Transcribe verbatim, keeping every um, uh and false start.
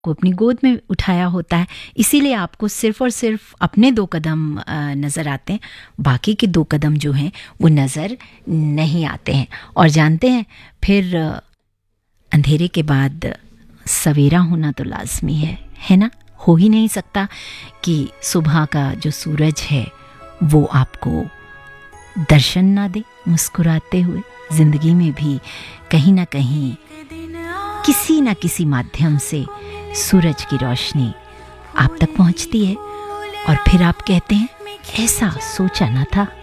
आपको अपनी गोद में उठाया होता है, इसीलिए आपको सिर्फ और सिर्फ अपने दो कदम नज़र आते हैं, बाकी के दो कदम जो हैं वो नज़र नहीं आते हैं। और जानते हैं फिर अंधेरे के बाद सवेरा होना तो लाजमी है, है ना? हो ही नहीं सकता कि सुबह का जो सूरज है वो आपको दर्शन ना दे मुस्कुराते हुए। ज़िंदगी में भी कहीं ना कहीं किसी ना किसी माध्यम से सूरज की रोशनी आप तक पहुंचती है और फिर आप कहते हैं ऐसा सोचा ना था।